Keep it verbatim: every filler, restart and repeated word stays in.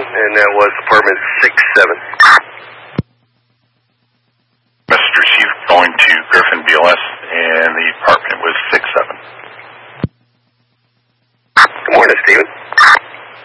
and that was apartment six seven. Message received going to Griffin B L S, and the apartment was six seven. Good morning, Stephen.